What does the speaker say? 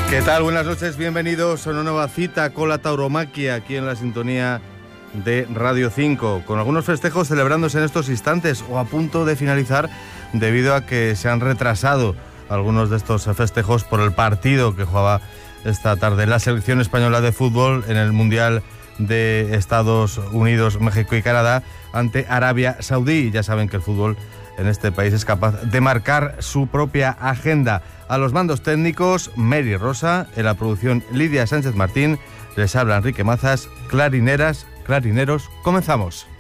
¿Qué tal? Buenas noches, bienvenidos a una nueva cita con la tauromaquia aquí en la sintonía de Radio 5, con algunos festejos celebrándose en estos instantes o a punto de finalizar debido a que se han retrasado algunos de estos festejos por el partido que jugaba esta tarde la selección española de fútbol en el Mundial de Estados Unidos, México y Canadá ante Arabia Saudí. Ya saben que el fútbol en este país es capaz de marcar su propia agenda. A los mandos técnicos, Mary Rosa, en la producción Lidia Sánchez Martín, les habla Enrique Mazas, clarineros, comenzamos.